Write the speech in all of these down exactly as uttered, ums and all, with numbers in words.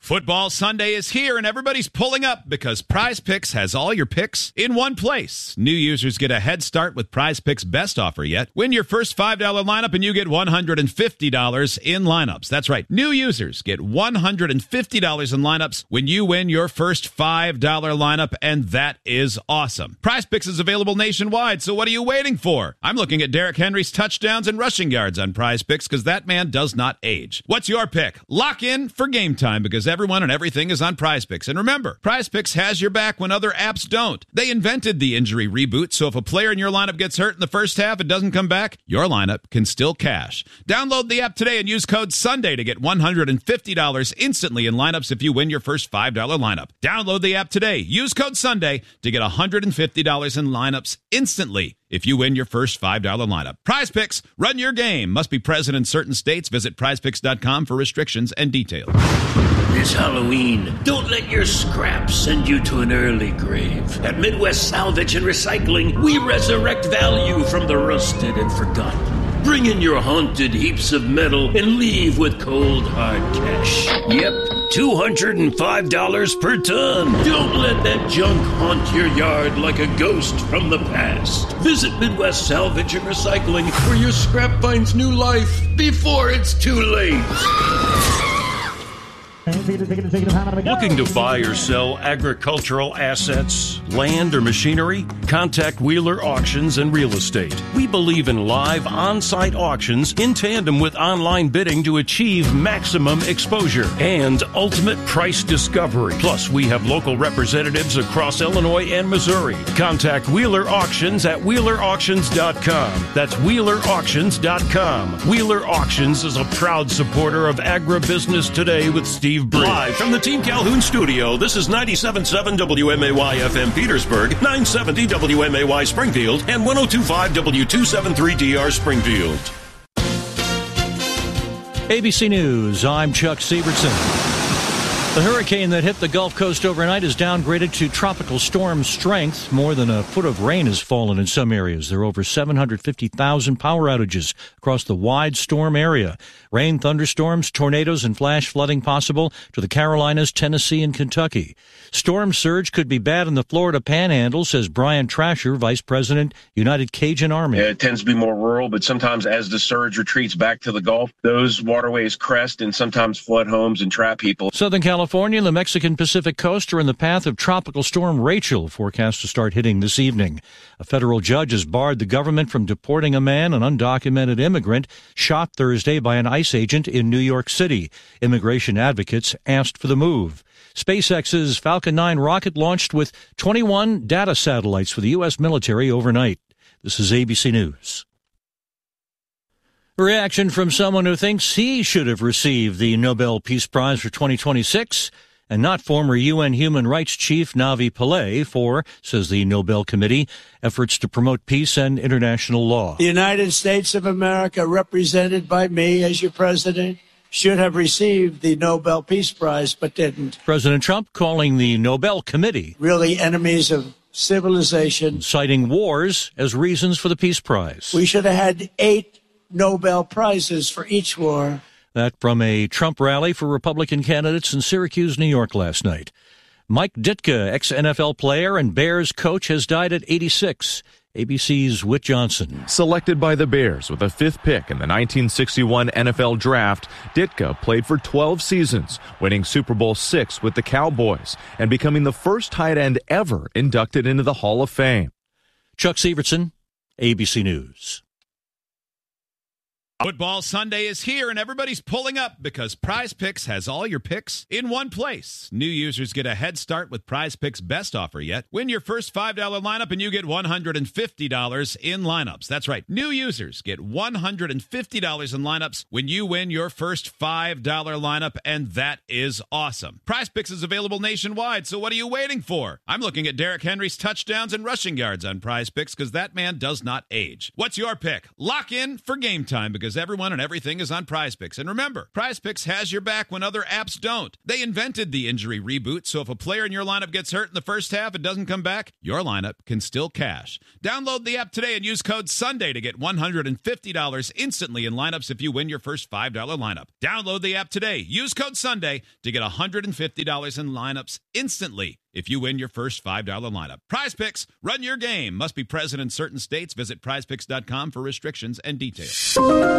Football Sunday is here, and everybody's pulling up because Prize Picks has all your picks in one place. New users get a head start with Prize Picks' best offer yet. Win your first five dollar lineup, and you get one hundred fifty dollars in lineups. That's right. New users get one hundred fifty dollars in lineups when you win your first five dollar lineup, and that is awesome. Prize Picks is available nationwide, so what are you waiting for? I'm looking at Derrick Henry's touchdowns and rushing yards on Prize Picks because that man does not age. What's your pick? Lock in for game time because everyone and everything is on Prize Picks. And remember, Prize Picks has your back when other apps don't. They invented the injury reboot, so if a player in your lineup gets hurt in the first half and doesn't come back, your lineup can still cash. Download the app today and use code SUNDAY to get one hundred fifty dollars instantly in lineups if you win your first five dollar lineup. Download the app today. Use code SUNDAY to get one hundred fifty dollars in lineups instantly if you win your first five dollar lineup. Prize Picks, run your game. Must be present in certain states. Visit prize picks dot com for restrictions and details. This Halloween, don't let your scraps send you to an early grave. At Midwest Salvage and Recycling, we resurrect value from the rusted and forgotten. Bring in your haunted heaps of metal and leave with cold, hard cash. Yep, two hundred five dollars per ton. Don't let that junk haunt your yard like a ghost from the past. Visit Midwest Salvage and Recycling, where your scrap finds new life before it's too late. Looking to buy or sell agricultural assets, land, or machinery? Contact Wheeler Auctions and Real Estate. We believe in live on-site auctions in tandem with online bidding to achieve maximum exposure and ultimate price discovery. Plus, we have local representatives across Illinois and Missouri. Contact Wheeler Auctions at wheeler auctions dot com. That's wheeler auctions dot com. Wheeler Auctions is a proud supporter of Agribusiness Today with Steve Briggs. Live from the Team Calhoun studio, this is ninety-seven point seven W M A Y F M Petersburg, nine seventy W M A Y Springfield, and ten twenty-five W two seventy-three D R Springfield. A B C News, I'm Chuck Sievertson. The hurricane that hit the Gulf Coast overnight is downgraded to tropical storm strength. More than a foot of rain has fallen in some areas. There are over seven hundred fifty thousand power outages across the wide storm area. Rain, thunderstorms, tornadoes, and flash flooding possible to the Carolinas, Tennessee, and Kentucky. Storm surge could be bad in the Florida Panhandle, says Brian Trasher, Vice President, United Cajun Army. Yeah, it tends to be more rural, but sometimes as the surge retreats back to the Gulf, those waterways crest and sometimes flood homes and trap people. Southern California and the Mexican Pacific coast are in the path of Tropical Storm Rachel, forecast to start hitting this evening. A federal judge has barred the government from deporting a man, an undocumented immigrant, shot Thursday by an ICE agent in New York City. Immigration advocates asked for the move. SpaceX's Falcon nine rocket launched with twenty-one data satellites for the U S military overnight. This is A B C News. Reaction from someone who thinks he should have received the Nobel Peace Prize for twenty twenty-six, and not former U N Human Rights Chief Navi Pillay for, says the Nobel Committee, efforts to promote peace and international law. The United States of America, represented by me as your president, should have received the Nobel Peace Prize, but didn't. President Trump calling the Nobel Committee really enemies of civilization, citing wars as reasons for the Peace Prize. We should have had eight Nobel Prizes for each war. That from a Trump rally for Republican candidates in Syracuse, New York last night. Mike Ditka, ex-N F L player and Bears coach, has died at eighty-six. A B C's Whit Johnson. Selected by the Bears with a fifth pick in the nineteen sixty-one N F L Draft, Ditka played for twelve seasons, winning Super Bowl six with the Cowboys and becoming the first tight end ever inducted into the Hall of Fame. Chuck Sievertson, A B C News. Football Sunday is here, and everybody's pulling up because Prize Picks has all your picks in one place. New users get a head start with Prize Picks' best offer yet. Win your first five dollar lineup, and you get one hundred fifty dollars in lineups. That's right. New users get one hundred fifty dollars in lineups when you win your first five dollar lineup, and that is awesome. Prize Picks is available nationwide, so what are you waiting for? I'm looking at Derrick Henry's touchdowns and rushing yards on Prize Picks because that man does not age. What's your pick? Lock in for game time because because everyone and everything is on PrizePicks. And remember, PrizePicks has your back when other apps don't. They invented the injury reboot, so if a player in your lineup gets hurt in the first half and doesn't come back, your lineup can still cash. Download the app today and use code Sunday to get one hundred fifty dollars instantly in lineups if you win your first five dollars lineup. Download the app today. Use code Sunday to get one hundred fifty dollars in lineups instantly if you win your first five dollars lineup. PrizePicks, run your game. Must be present in certain states. Visit prize picks dot com for restrictions and details.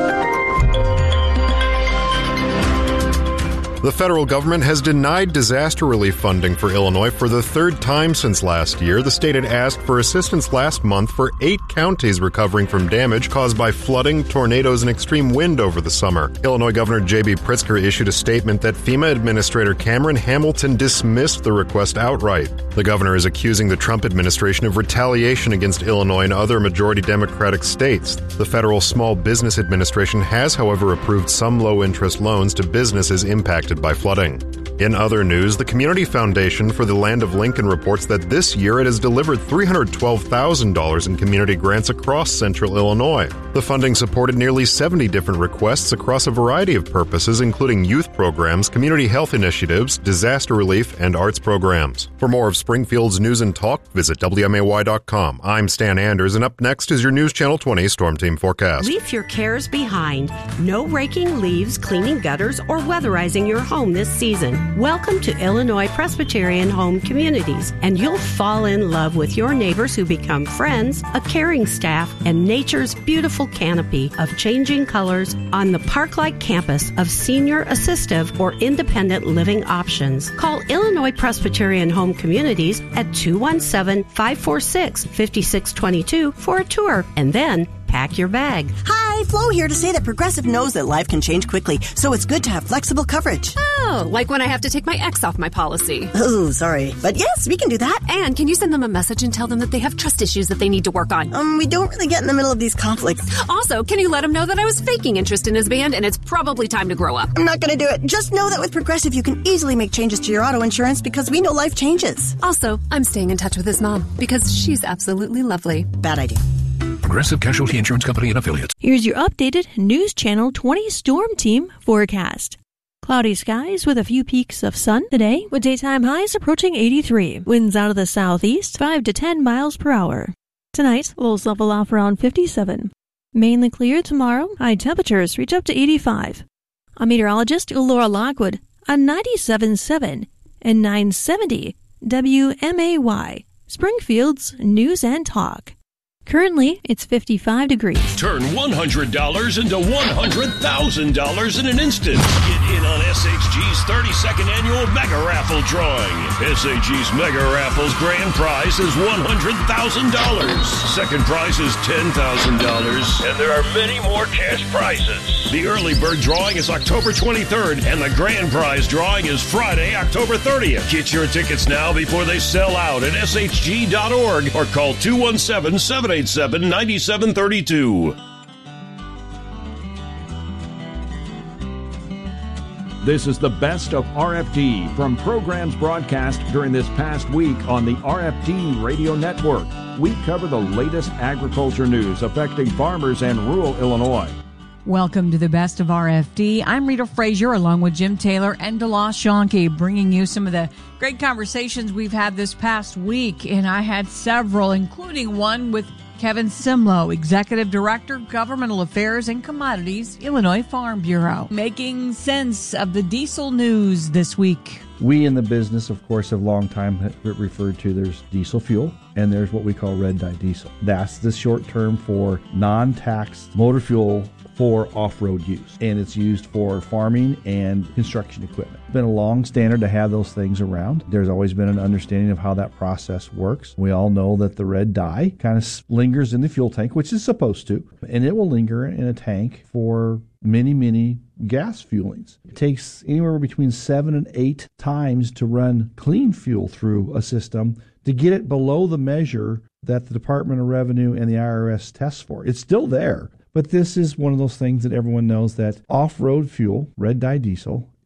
The federal government has denied disaster relief funding for Illinois for the third time since last year. The state had asked for assistance last month for eight counties recovering from damage caused by flooding, tornadoes, and extreme wind over the summer. Illinois Governor J B Pritzker issued a statement that FEMA Administrator Cameron Hamilton dismissed the request outright. The governor is accusing the Trump administration of retaliation against Illinois and other majority Democratic states. The Federal Small Business Administration has, however, approved some low-interest loans to businesses impacted by flooding. In other news, the Community Foundation for the Land of Lincoln reports that this year it has delivered three hundred twelve thousand dollars in community grants across central Illinois. The funding supported nearly seventy different requests across a variety of purposes, including youth programs, community health initiatives, disaster relief, and arts programs. For more of Springfield's news and talk, visit W M A Y dot com. I'm Stan Anders, and up next is your News Channel twenty Storm Team forecast. Leave your cares behind. No raking leaves, cleaning gutters, or weatherizing your home this season. Welcome to Illinois Presbyterian Home Communities, and you'll fall in love with your neighbors who become friends, a caring staff, and nature's beautiful canopy of changing colors on the park-like campus of senior assistive or independent living options. Call Illinois Presbyterian Home Communities at two one seven, five four six, five six two two for a tour, and then pack your bag. Hi, Flo here to say that Progressive knows that life can change quickly, so it's good to have flexible coverage. Oh, like when I have to take my ex off my policy. Oh, sorry. But yes, we can do that. And can you send them a message and tell them that they have trust issues that they need to work on? Um, we don't really get in the middle of these conflicts. Also, can you let him know that I was faking interest in his band and it's probably time to grow up? I'm not going to do it. Just know that with Progressive, you can easily make changes to your auto insurance because we know life changes. Also, I'm staying in touch with his mom because she's absolutely lovely. Bad idea. Progressive Casualty Insurance Company and Affiliates. Here's your updated News Channel twenty Storm Team forecast. Cloudy skies with a few peaks of sun today, with daytime highs approaching eighty-three. Winds out of the southeast, five to ten miles per hour. Tonight, lows level off around fifty-seven. Mainly clear tomorrow, high temperatures reach up to eighty-five. I'm meteorologist Laura Lockwood on ninety-seven point seven and nine seventy W M A Y, Springfield's News and Talk. Currently, it's fifty-five degrees. Turn one hundred dollars into one hundred thousand dollars in an instant. Get in on S H G's thirty-second annual Mega Raffle drawing. S H G's Mega Raffle's grand prize is one hundred thousand dollars. Second prize is ten thousand dollars. And there are many more cash prizes. The early bird drawing is October twenty-third, and the grand prize drawing is Friday, October thirtieth. Get your tickets now before they sell out at S H G dot org or call two one seven, seven eight seven, nine seven three two. This is the best of R F D from programs broadcast during this past week on the R F D Radio Network. We cover the latest agriculture news affecting farmers and rural Illinois. Welcome to the best of R F D. I'm Rita Frazier along with Jim Taylor and DeLoss Schonke, bringing you some of the great conversations we've had this past week. And I had several, including one with Kevin Simlo, Executive Director, Governmental Affairs and Commodities, Illinois Farm Bureau, making sense of the diesel news this week. We in the business, of course, have long time referred to there's diesel fuel and there's what we call red dye diesel. That's the short term for non-taxed motor fuel for off-road use, and it's used for farming and construction equipment. It's been a long standard to have those things around. There's always been an understanding of how that process works. We all know that the red dye kind of lingers in the fuel tank, which is supposed to, and it will linger in a tank for many, many gas fuelings. It takes anywhere between seven and eight times to run clean fuel through a system to get it below the measure that the Department of Revenue and the I R S tests for. It's still there. But this is one of those things that everyone knows that off-road fuel, red dye diesel,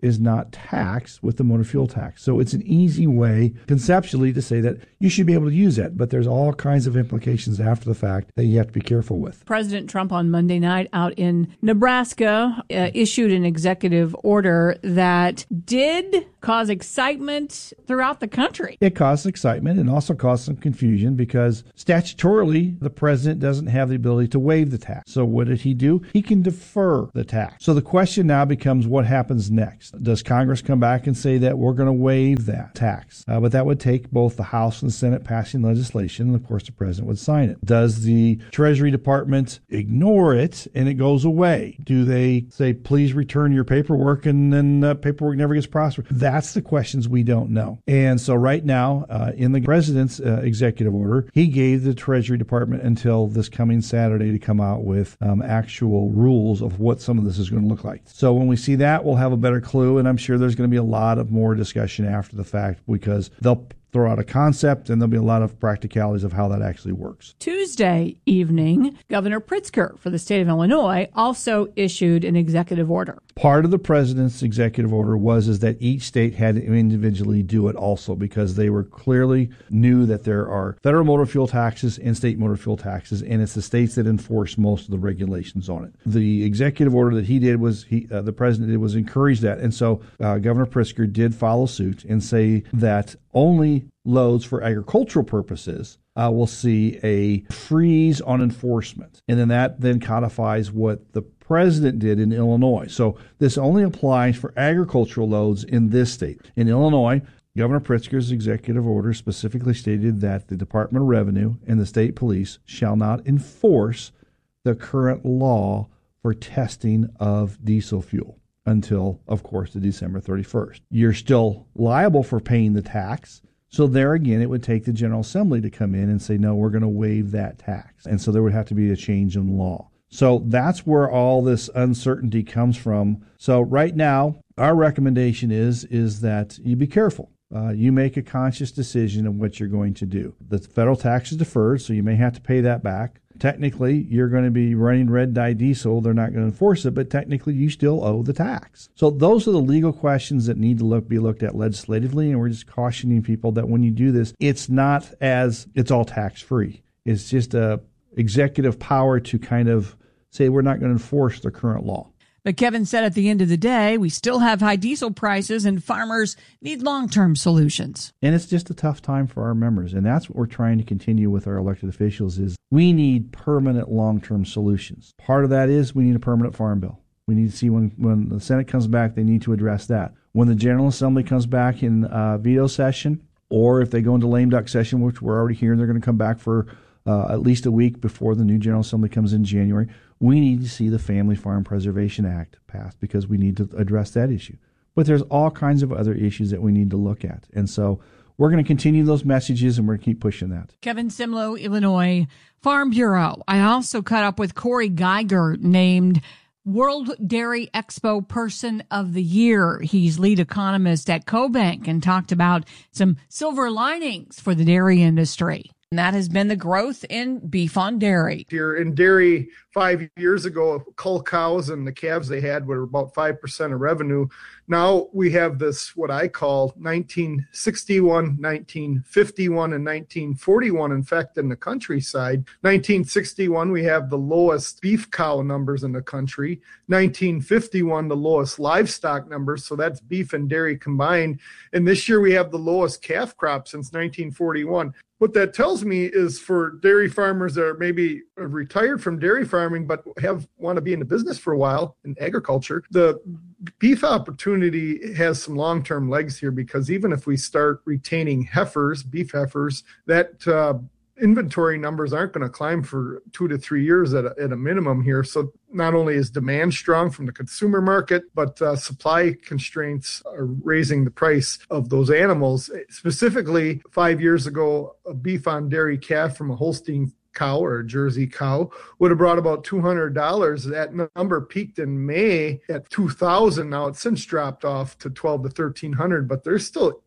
is not taxed with the motor fuel tax. So it's an easy way conceptually to say that you should be able to use that, but there's all kinds of implications after the fact that you have to be careful with. President Trump on Monday night out in Nebraska uh, issued an executive order that did cause excitement throughout the country. It caused excitement and also caused some confusion because statutorily, the president doesn't have the ability to waive the tax. So what did he do? He can defer the tax. So the question now becomes what happens next? Does Congress come back and say that we're going to waive that tax? Uh, but that would take both the House and the Senate passing legislation, and of course the president would sign it. Does the Treasury Department ignore it and it goes away? Do they say, please return your paperwork, and then uh, paperwork never gets processed? That's the questions we don't know. And so right now, uh, in the president's uh, executive order, he gave the Treasury Department until this coming Saturday to come out with um, actual rules of what some of this is going to look like. So when we see that, we'll have a better clue, and I'm sure there's going to be a lot of more discussion after the fact because they'll throw out a concept, and there'll be a lot of practicalities of how that actually works. Tuesday evening, Governor Pritzker for the state of Illinois also issued an executive order. Part of the president's executive order was is that each state had to individually do it also because they were clearly knew that there are federal motor fuel taxes and state motor fuel taxes, and it's the states that enforce most of the regulations on it. The executive order that he did was he uh, the president did was encourage that, and so uh, Governor Pritzker did follow suit and say that only loads for agricultural purposes uh, will see a freeze on enforcement. And then that then codifies what the president did in Illinois. So this only applies for agricultural loads in this state. In Illinois, Governor Pritzker's executive order specifically stated that the Department of Revenue and the state police shall not enforce the current law for testing of diesel fuel until, of course, the December thirty-first. You're still liable for paying the tax. So there again, it would take the General Assembly to come in and say, no, we're going to waive that tax. And so there would have to be a change in law. So that's where all this uncertainty comes from. So right now, our recommendation is, is that you be careful. Uh, you make a conscious decision of what you're going to do. The federal tax is deferred, so you may have to pay that back. Technically, you're going to be running red dye diesel. They're not going to enforce it, but technically you still owe the tax. So those are the legal questions that need to look, be looked at legislatively, and we're just cautioning people that when you do this, it's not as it's all tax-free. It's just a executive power to kind of say we're not going to enforce the current law. But Kevin said at the end of the day, we still have high diesel prices and farmers need long-term solutions. And it's just a tough time for our members. And that's what we're trying to continue with our elected officials is we need permanent long-term solutions. Part of that is we need a permanent farm bill. We need to see when, when the Senate comes back, they need to address that. When the General Assembly comes back in uh, veto session, or if they go into lame duck session, which we're already hearing they're going to come back for uh, at least a week before the new General Assembly comes in January, we need to see the Family Farm Preservation Act passed because we need to address that issue. But there's all kinds of other issues that we need to look at. And so we're going to continue those messages and we're going to keep pushing that. Kevin Simlo, Illinois Farm Bureau. I also caught up with Corey Geiger, named World Dairy Expo Person of the Year. He's lead economist at CoBank and talked about some silver linings for the dairy industry. And that has been the growth in beef on dairy. Here in dairy, five years ago, cull cows and the calves they had were about five percent of revenue. Now we have this, what I call nineteen sixty-one, nineteen fifty-one, and nineteen forty-one effect in the countryside. nineteen sixty-one, we have the lowest beef cow numbers in the country. nineteen fifty-one, the lowest livestock numbers. So that's beef and dairy combined. And this year we have the lowest calf crop since nineteen forty-one. What that tells me is for dairy farmers that are maybe retired from dairy farming but have want to be in the business for a while in agriculture, the beef opportunity has some long-term legs here because even if we start retaining heifers, beef heifers, that uh, inventory numbers aren't going to climb for two to three years at a, at a minimum here. So not only is demand strong from the consumer market, but uh, supply constraints are raising the price of those animals. Specifically, five years ago, a beef on dairy calf from a Holstein cow or a Jersey cow would have brought about two hundred dollars. That number peaked in May at two thousand dollars. Now it's since dropped off to twelve to thirteen hundred dollars, but there's still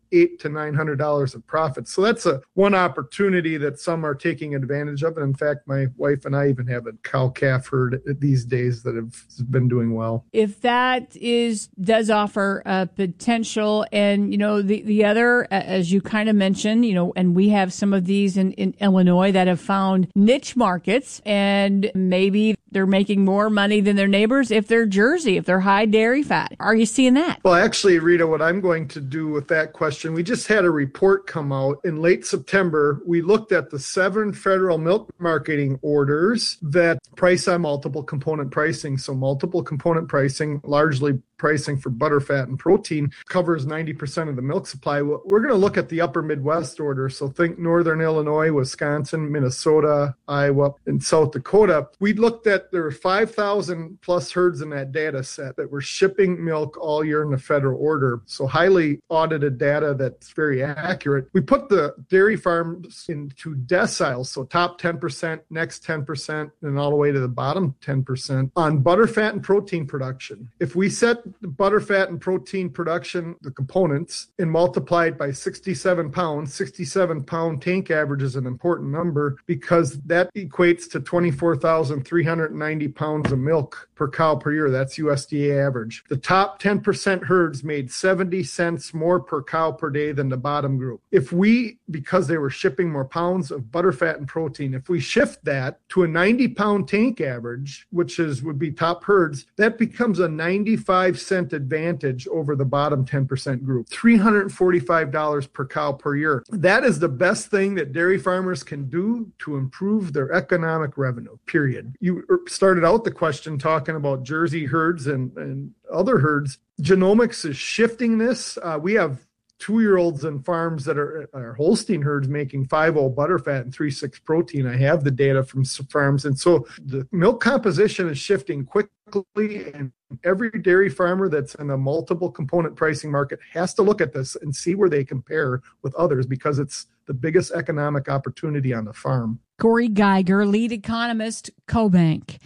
eight to nine hundred dollars of profit. So that's a one opportunity that some are taking advantage of. And in fact, my wife and I even have a cow calf herd these days that have been doing well. If that is does offer a potential, and you know the the other, as you kind of mentioned, you know, and we have some of these in, in Illinois that have found niche markets, and maybe they're making more money than their neighbors if they're Jersey, if they're high dairy fat. Are you seeing that? Well, actually, Rita, what I'm going to do with that question, we just had a report come out in late September. We looked at the seven federal milk marketing orders that price on multiple component pricing. So multiple component pricing, largely pricing for butter, fat, and protein, covers ninety percent of the milk supply. We're going to look at the upper Midwest order. So think Northern Illinois, Wisconsin, Minnesota, Iowa, and South Dakota. We looked at, there were five thousand plus herds in that data set that were shipping milk all year in the federal order. So highly audited data that's very accurate. We put the dairy farms into deciles. So top ten percent, next ten percent, and all the way to the bottom ten percent on butter, fat, and protein production. If we set the butter, fat, and protein production, the components, and multiplied by sixty-seven pounds, sixty-seven pound tank average is an important number because that equates to twenty-four thousand three hundred ninety pounds of milk per cow per year. That's U S D A average. The top ten percent herds made seventy cents more per cow per day than the bottom group. If we, because they were shipping more pounds of butter, fat, and protein, if we shift that to a ninety pound tank average, which is would be top herds, that becomes a ninety-five cent advantage over the bottom ten percent group, three hundred forty-five dollars per cow per year. That is the best thing that dairy farmers can do to improve their economic revenue, period. You started out the question talking about Jersey herds and, and other herds. Genomics is shifting this. Uh, we have two-year-olds and farms that are, are Holstein herds making five oh butter fat and three six protein. I have the data from farms. And so the milk composition is shifting quickly, and every dairy farmer that's in a multiple component pricing market has to look at this and see where they compare with others because it's the biggest economic opportunity on the farm. Corey Geiger, lead economist, CoBank.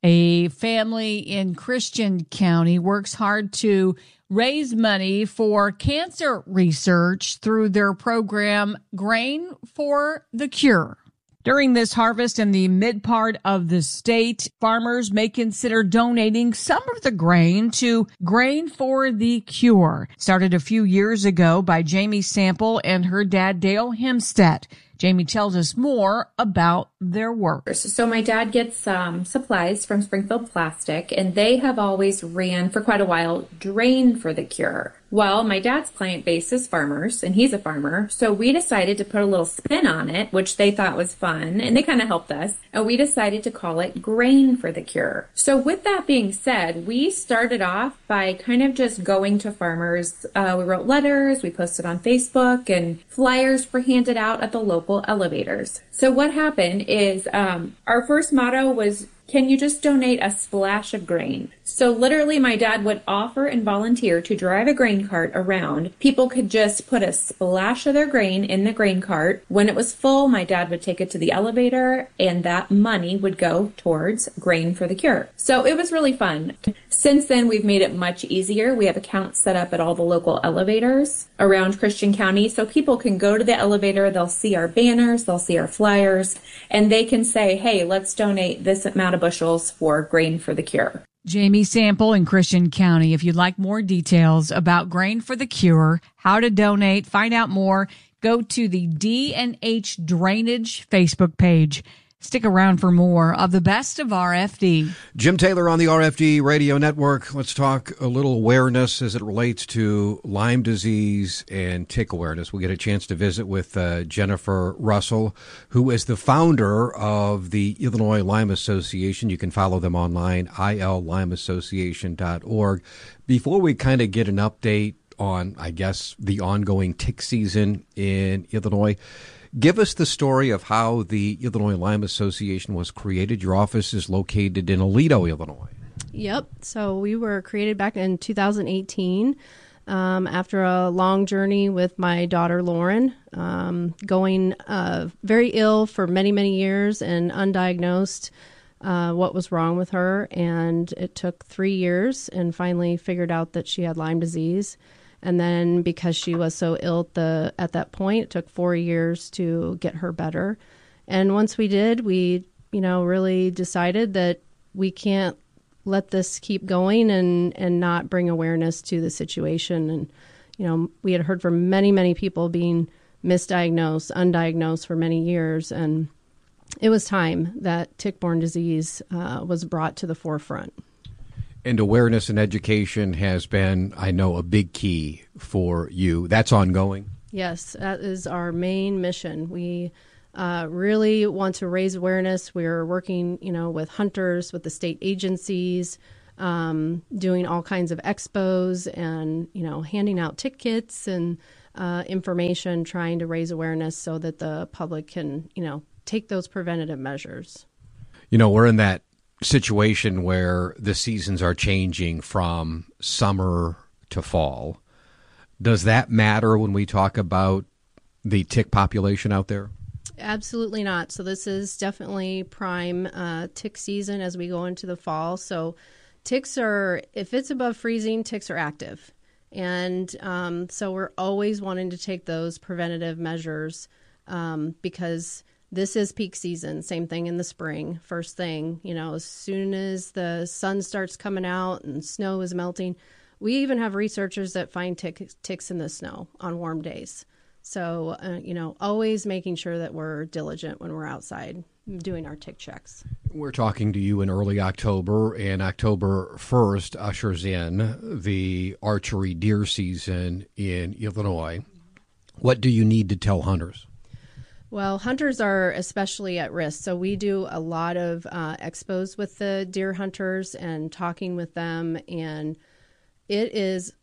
A family in Christian County works hard to raise money for cancer research through their program, Grain for the Cure. During this harvest in the mid part of the state, farmers may consider donating some of the grain to Grain for the Cure. Started a few years ago by Jamie Sample and her dad, Dale Hempstead. Jamie tells us more about their work. So my dad gets um, supplies from Springfield Plastic, and they have always ran for quite a while Drain for the Cure. Well, my dad's client base is farmers, and he's a farmer, so we decided to put a little spin on it, which they thought was fun, and they kind of helped us, and we decided to call it Grain for the Cure. So with that being said, we started off by kind of just going to farmers. Uh, we wrote letters, we posted on Facebook, and flyers were handed out at the local elevators. So what happened is um, our first motto was, can you just donate a splash of grain? So literally my dad would offer and volunteer to drive a grain cart around. People could just put a splash of their grain in the grain cart. When it was full, my dad would take it to the elevator, and that money would go towards Grain for the Cure. So it was really fun. Since then, we've made it much easier. We have accounts set up at all the local elevators around Christian County, so people can go to the elevator, they'll see our banners, they'll see our flyers, and they can say, hey, let's donate this amount of bushels for Grain for the Cure. Jamie Sample in Christian County. If you'd like more details about Grain for the Cure, how to donate, find out more, go to the D and H Drainage Facebook page. Stick around for more of the best of R F D. Jim Taylor on the R F D Radio Network. Let's talk a little awareness as it relates to Lyme disease and tick awareness. We'll get a chance to visit with uh, Jennifer Russell, who is the founder of the Illinois Lyme Association. You can follow them online, I L lyme association dot org. Before we kind of get an update on, I guess, the ongoing tick season in Illinois, give us the story of how the Illinois Lyme Association was created. Your office is located in Aledo, Illinois. Yep. So we were created back in two thousand eighteen um, after a long journey with my daughter, Lauren, um, going uh, very ill for many, many years and undiagnosed uh, what was wrong with her. And it took three years and finally figured out that she had Lyme disease. And then because she was so ill at, the, at that point, it took four years to get her better. And once we did, we, you know, really decided that we can't let this keep going and, and not bring awareness to the situation. And, you know, we had heard from many, many people being misdiagnosed, undiagnosed for many years. And it was time that tick-borne disease uh, was brought to the forefront. And awareness and education has been, I know, a big key for you. That's ongoing? Yes, that is our main mission. We uh, really want to raise awareness. We're working, you know, with hunters, with the state agencies, um, doing all kinds of expos and, you know, handing out tick kits and uh, information, trying to raise awareness so that the public can, you know, take those preventative measures. You know, we're in that situation where the seasons are changing from summer to fall. Does that matter when we talk about the tick population out there? Absolutely not. So this is definitely prime uh, tick season as we go into the fall. So ticks are, if it's above freezing, ticks are active. And um, so we're always wanting to take those preventative measures um, because this is peak season. Same thing in the spring. First thing, you know, as soon as the sun starts coming out and snow is melting, we even have researchers that find tick, ticks in the snow on warm days. So, uh, you know, always making sure that we're diligent when we're outside doing our tick checks. We're talking to you in early October, and October first ushers in the archery deer season in Illinois. What do you need to tell hunters? Well, hunters are especially at risk. So we do a lot of uh, expos with the deer hunters and talking with them. And it is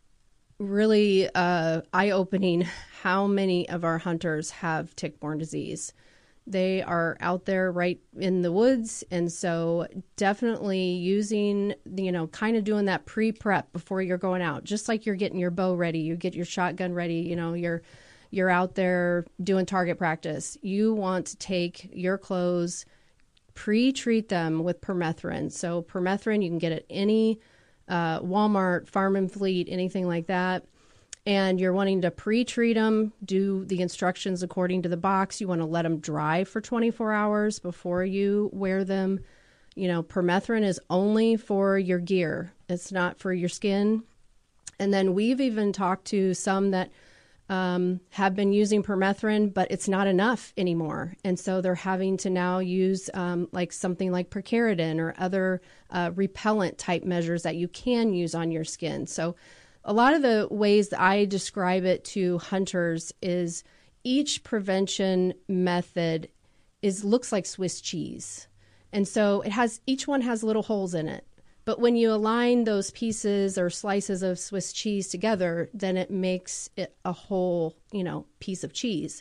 really uh, eye-opening how many of our hunters have tick-borne disease. They are out there right in the woods. And so definitely using, you know, kind of doing that pre-prep before you're going out, just like you're getting your bow ready, you get your shotgun ready, you know, you're You're out there doing target practice. You want to take your clothes, pre-treat them with permethrin. So permethrin, you can get at any uh, Walmart, Farm and Fleet, anything like that. And you're wanting to pre-treat them, do the instructions according to the box. You want to let them dry for twenty-four hours before you wear them. You know, permethrin is only for your gear. It's not for your skin. And then we've even talked to some that Um, have been using permethrin, but it's not enough anymore. And so they're having to now use um, like something like picaridin or other uh, repellent type measures that you can use on your skin. So a lot of the ways that I describe it to hunters is each prevention method is looks like Swiss cheese. And so it has, each one has little holes in it. But when you align those pieces or slices of Swiss cheese together, then it makes it a whole, you know, piece of cheese.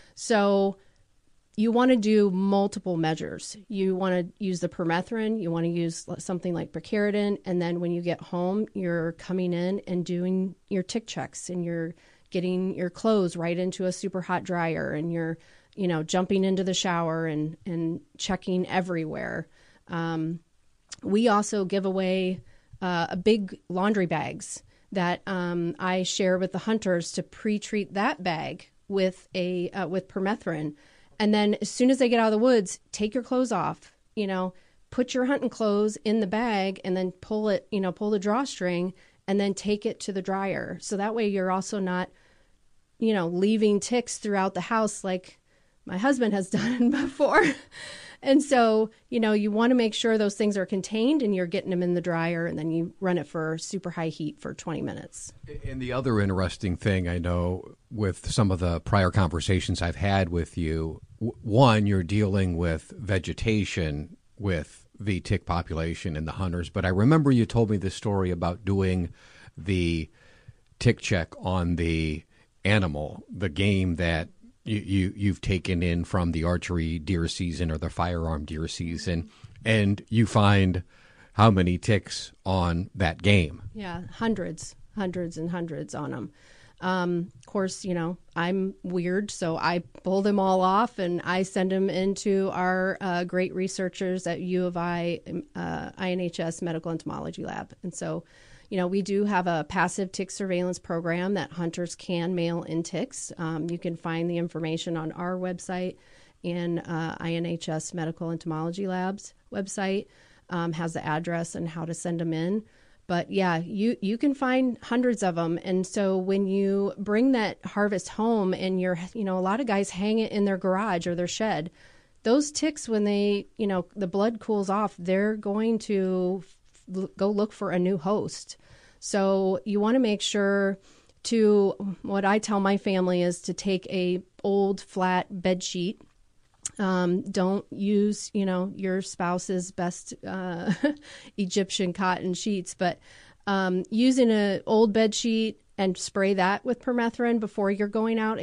So you want to do multiple measures. You want to use the permethrin, you want to use something like picaridin, and then when you get home, you're coming in and doing your tick checks, and you're getting your clothes right into a super hot dryer, and you're, you know, jumping into the shower and, and checking everywhere. Um, We also give away uh, a big laundry bags that um, I share with the hunters to pre-treat that bag with a uh, with permethrin, and then as soon as they get out of the woods, take your clothes off. You know, put your hunting clothes in the bag, and then pull it. You know, pull the drawstring, and then take it to the dryer. So that way, you're also not, you know, leaving ticks throughout the house like my husband has done before. And so, you know, you want to make sure those things are contained and you're getting them in the dryer, and then you run it for super high heat for twenty minutes. And the other interesting thing I know with some of the prior conversations I've had with you, one, you're dealing with vegetation with the tick population and the hunters. But I remember you told me this story about doing the tick check on the animal, the game that You, you, you've taken in from the archery deer season or the firearm deer season, and you find how many ticks on that game. Yeah, hundreds, hundreds and hundreds on them. Um, of course, you know, I'm weird, so I pull them all off and I send them into our uh, great researchers at U of I, uh, I N H S Medical Entomology Lab. And so, you know, we do have a passive tick surveillance program that hunters can mail in ticks. Um, you can find the information on our website, and uh, I N H S Medical Entomology Labs website um, has the address and how to send them in. But yeah, you, you can find hundreds of them. And so when you bring that harvest home and you're, you know, a lot of guys hang it in their garage or their shed, those ticks, when they, you know, the blood cools off, they're going to f- go look for a new host. So you want to make sure to, what I tell my family is to take a old flat bed sheet. Um, don't use, you know, your spouse's best uh, Egyptian cotton sheets, but um, using an old bed sheet and spray that with permethrin before you're going out